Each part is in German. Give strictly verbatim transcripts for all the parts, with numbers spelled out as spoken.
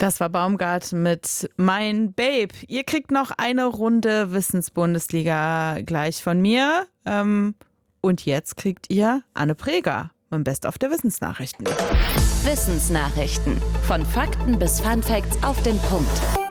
Das war Baumgart mit Mein Babe. Ihr kriegt noch eine Runde Wissensbundesliga gleich von mir. Ähm, und jetzt kriegt ihr Anne Preger mit Best of der Wissensnachrichten. Wissensnachrichten. Von Fakten bis Funfacts auf den Punkt.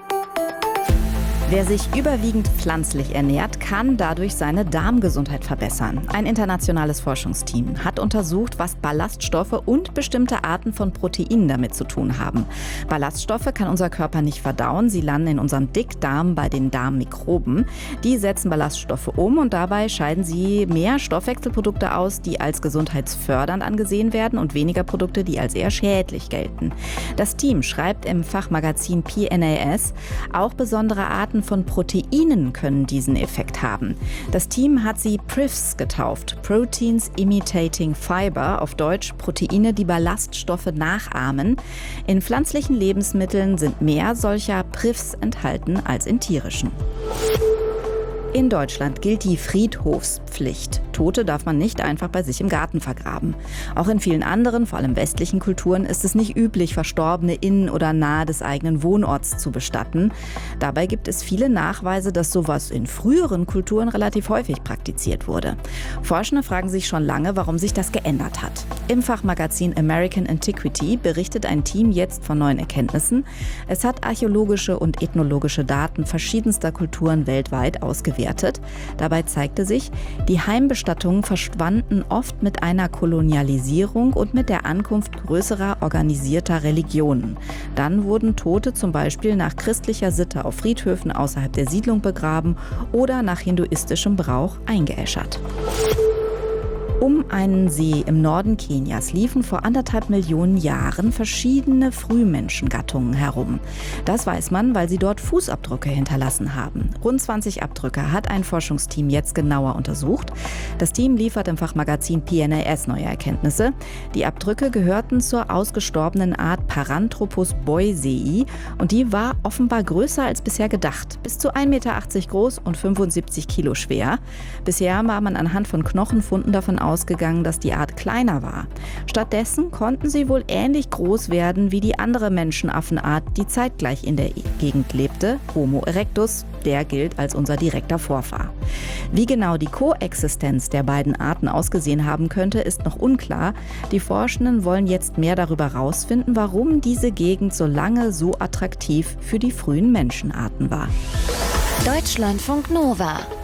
Wer sich überwiegend pflanzlich ernährt, kann dadurch seine Darmgesundheit verbessern. Ein internationales Forschungsteam hat untersucht, was Ballaststoffe und bestimmte Arten von Proteinen damit zu tun haben. Ballaststoffe kann unser Körper nicht verdauen. Sie landen in unserem Dickdarm bei den Darmmikroben. Die setzen Ballaststoffe um und dabei scheiden sie mehr Stoffwechselprodukte aus, die als gesundheitsfördernd angesehen werden und weniger Produkte, die als eher schädlich gelten. Das Team schreibt im Fachmagazin P N A S, auch besondere Arten von Proteinen können diesen Effekt haben. Das Team hat sie P R I Fs getauft, Proteins Imitating Fiber, auf Deutsch Proteine, die Ballaststoffe nachahmen. In pflanzlichen Lebensmitteln sind mehr solcher P R I Fs enthalten als in tierischen. In Deutschland gilt die Friedhofspflicht. Tote darf man nicht einfach bei sich im Garten vergraben. Auch in vielen anderen, vor allem westlichen Kulturen, ist es nicht üblich, Verstorbene in oder nahe des eigenen Wohnorts zu bestatten. Dabei gibt es viele Nachweise, dass sowas in früheren Kulturen relativ häufig praktiziert wurde. Forschende fragen sich schon lange, warum sich das geändert hat. Im Fachmagazin American Antiquity berichtet ein Team jetzt von neuen Erkenntnissen. Es hat archäologische und ethnologische Daten verschiedenster Kulturen weltweit ausgewertet. Dabei zeigte sich, die Heimbestattungen verschwanden oft mit einer Kolonialisierung und mit der Ankunft größerer organisierter Religionen. Dann wurden Tote zum Beispiel nach christlicher Sitte auf Friedhöfen außerhalb der Siedlung begraben oder nach hinduistischem Brauch eingeäschert. Um einen See im Norden Kenias liefen vor anderthalb Millionen Jahren verschiedene Frühmenschengattungen herum. Das weiß man, weil sie dort Fußabdrücke hinterlassen haben. Rund zwanzig Abdrücke hat ein Forschungsteam jetzt genauer untersucht. Das Team liefert im Fachmagazin P N A S neue Erkenntnisse. Die Abdrücke gehörten zur ausgestorbenen Art Paranthropus boisei und die war offenbar größer als bisher gedacht. Bis zu ein Meter achtzig groß und fünfundsiebzig Kilo schwer. Bisher war man anhand von Knochenfunden davon ausgegangen, dass die Art kleiner war. Stattdessen konnten sie wohl ähnlich groß werden wie die andere Menschenaffenart, die zeitgleich in der Gegend lebte, Homo erectus. Der gilt als unser direkter Vorfahr. Wie genau die Koexistenz der beiden Arten ausgesehen haben könnte, ist noch unklar. Die Forschenden wollen jetzt mehr darüber herausfinden, warum diese Gegend so lange so attraktiv für die frühen Menschenarten war. Deutschlandfunk Nova